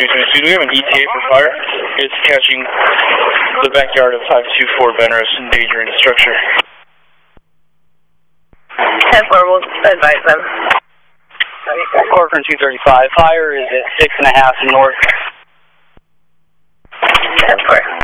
2022. We have an ETA for fire. It's catching the backyard of 524 Benros, endangering the structure. 10-4, we'll advise them. Corcoran 235, fire is at 6.5 north. 10-4.